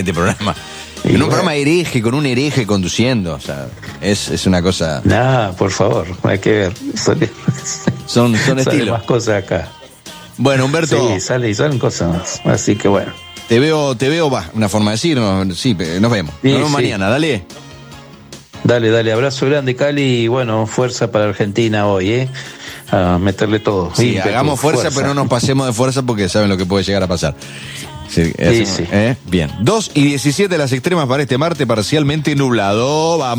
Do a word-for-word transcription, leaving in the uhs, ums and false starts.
este programa. Y en un bueno. programa hereje, con un hereje conduciendo. O sea, es, es una cosa. Nah, por favor, hay que ver. Sale, Son, son sale estilos. más cosas acá. Bueno, Humberto. Sí, sale y salen cosas más. Así que bueno. Te veo, te veo, va, una forma de decir, no, sí, nos vemos. Sí, nos vemos sí. mañana, dale. Dale, dale, abrazo grande, Cali, y bueno, fuerza para Argentina hoy, ¿eh? A meterle todo. Sí, ímpetu, hagamos fuerza, pero no nos pasemos de fuerza porque saben lo que puede llegar a pasar. Sí, Sí, sí. ¿eh? Bien. dos y diecisiete las extremas para este martes parcialmente nublado. Vamos.